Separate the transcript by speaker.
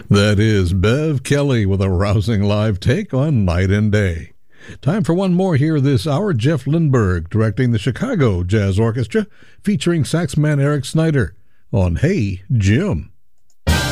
Speaker 1: That is Bev Kelly with a rousing live take on Night and Day. Time for one more here this hour. Jeff Lindberg directing the Chicago Jazz Orchestra featuring saxman Eric Snyder on Hey Jim.